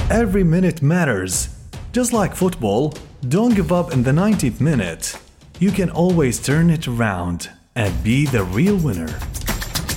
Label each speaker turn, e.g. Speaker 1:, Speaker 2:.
Speaker 1: Every minute matters. Just like football, don't give up in the 90th minute. You can always turn it around and be the real winner.